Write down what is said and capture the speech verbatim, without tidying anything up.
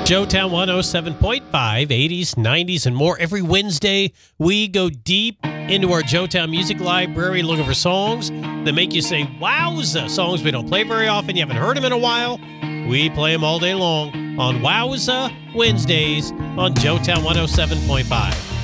Joetown one oh seven point five, eighties, nineties, and more. Every Wednesday, we go deep into our Joetown Music Library looking for songs that make you say, wowza, songs we don't play very often. You haven't heard them in a while. We play them all day long on Wowza Wednesdays on Joetown one oh seven point five.